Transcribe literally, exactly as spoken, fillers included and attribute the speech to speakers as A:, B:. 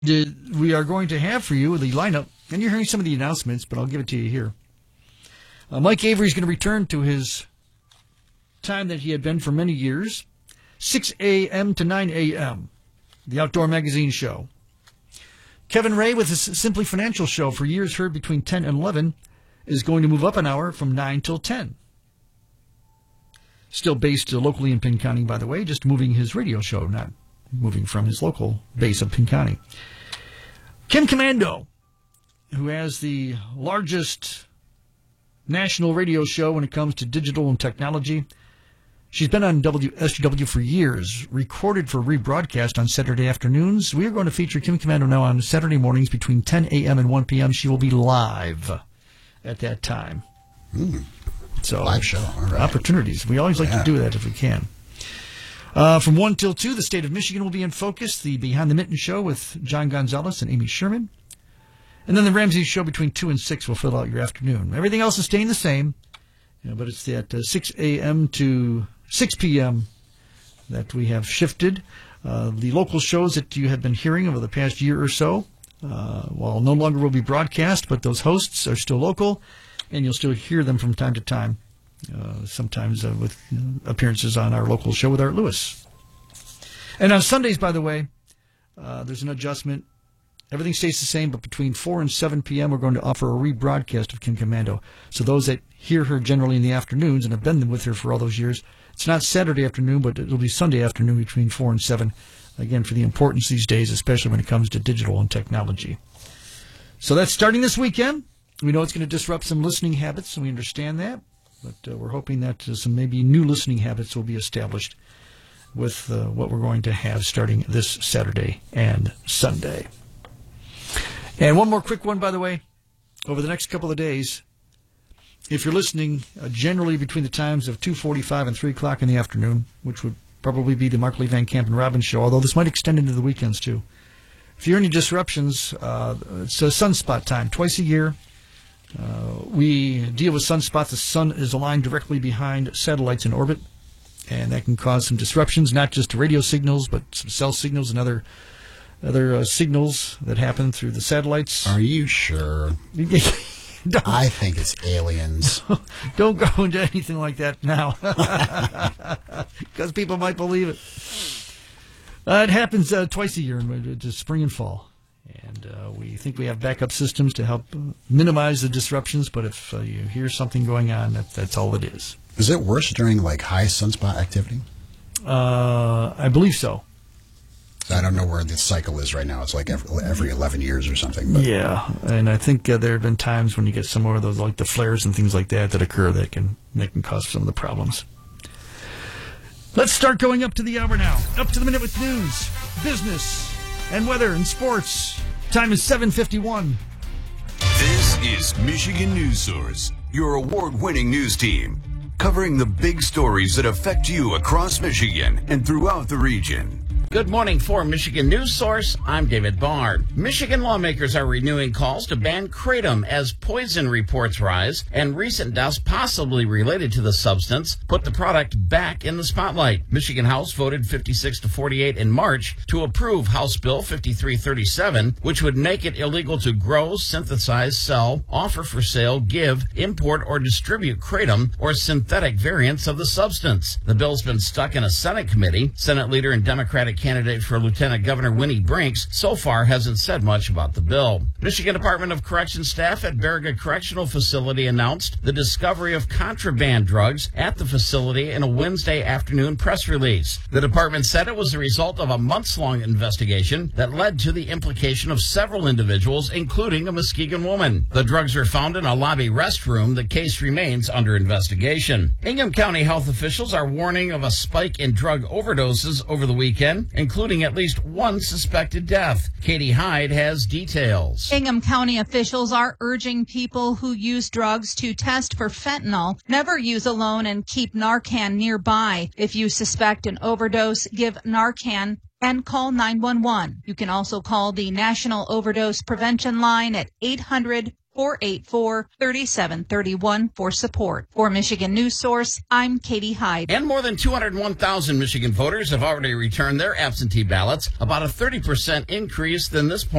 A: we are going to have for you the lineup, and you're hearing some of the announcements, but I'll give it to you here. Uh, Mike Avery is going to return to his time that he had been for many years, six a.m. to nine a.m., the Outdoor Magazine show. Kevin Ray with his Simply Financial show, for years heard between ten and eleven, is going to move up an hour from nine till ten. Still based locally in Pinconning, by the way, just moving his radio show, not moving from his local base of Pinconning. Kim Komando, who has the largest national radio show when it comes to digital and technology. She's been on W S G W for years, recorded for rebroadcast on Saturday afternoons. We are going to feature Kim Komando now on Saturday mornings between ten a.m. and one p.m. She will be live at that time.
B: Mm.
A: So
B: live show. All right.
A: Opportunities. We always like yeah. to do that if we can. Uh, from one till two, the state of Michigan will be in focus. The Behind the Mitten show with John Gonzalez and Amy Sherman. And then the Ramsey show between two and six will fill out your afternoon. Everything else is staying the same, you know, but it's at uh, six a.m. to six p.m. that we have shifted. Uh, the local shows that you have been hearing over the past year or so, uh, while no longer will be broadcast, but those hosts are still local, and you'll still hear them from time to time, uh, sometimes uh, with you know, appearances on our local show with Art Lewis. And on Sundays, by the way, uh, there's an adjustment. Everything stays the same, but between four and seven p.m., we're going to offer a rebroadcast of Kim Komando. So those that hear her generally in the afternoons and have been with her for all those years, it's not Saturday afternoon, but it'll be Sunday afternoon between four and seven, again, for the importance these days, especially when it comes to digital and technology. So that's starting this weekend. We know it's going to disrupt some listening habits, and we understand that, but uh, we're hoping that uh, some maybe new listening habits will be established with uh, what we're going to have starting this Saturday and Sunday. And one more quick one, by the way. Over the next couple of days, if you're listening uh, generally between the times of two forty-five and three o'clock in the afternoon, which would probably be the Mark Lee Van Camp and Robbins show, although this might extend into the weekends too. If you hear any disruptions, uh, it's a sunspot time, twice a year. Uh, we deal with sunspots. The sun is aligned directly behind satellites in orbit, and that can cause some disruptions, not just to radio signals, but some cell signals and other Other uh, signals that happen through the satellites.
B: Are you sure? I think it's aliens.
A: Don't go into anything like that now, because people might believe it. Uh, it happens uh, twice a year, in just spring and fall, and uh, we think we have backup systems to help minimize the disruptions. But if uh, you hear something going on, that, that's all it is.
B: Is it worse during like high sunspot activity?
A: Uh, I believe so.
B: I don't know where the cycle is right now. It's like every, every eleven years or something. But.
A: Yeah, and I think uh, there have been times when you get some more of those, like the flares and things like that, that occur that can that can cause some of the problems. Let's start going up to the hour now. Up to the minute with news, business, and weather and sports. Time is seven fifty-one.
C: This is Michigan News Source, your award-winning news team, covering the big stories that affect you across Michigan and throughout the region.
D: Good morning for Michigan News Source. I'm David Barr. Michigan lawmakers are renewing calls to ban kratom as poison reports rise and recent deaths possibly related to the substance put the product back in the spotlight. Michigan House voted fifty-six to forty-eight in March to approve House Bill fifty-three thirty-seven, which would make it illegal to grow, synthesize, sell, offer for sale, give, import, or distribute kratom or synthetic variants of the substance. The bill's been stuck in a Senate committee. Senate leader and Democratic candidate for Lieutenant Governor Winnie Brinks so far hasn't said much about the bill. Michigan Department of Correction staff at Baraga Correctional Facility announced the discovery of contraband drugs at the facility in a Wednesday afternoon press release. The department said it was the result of a months-long investigation that led to the implication of several individuals, including a Muskegon woman. The drugs were found in a lobby restroom. The case remains under investigation. Ingham County health officials are warning of a spike in drug overdoses over the weekend, including at least one suspected death. Katie Hyde has details.
E: Ingham County officials are urging people who use drugs to test for fentanyl. Never use alone and keep Narcan nearby. If you suspect an overdose, give Narcan and call nine one one. You can also call the National Overdose Prevention Line at eight hundred four eight four, three seven three one for support. For Michigan News Source, I'm Katie Hyde.
D: And more than two hundred one thousand Michigan voters have already returned their absentee ballots, about a thirty percent increase than this point.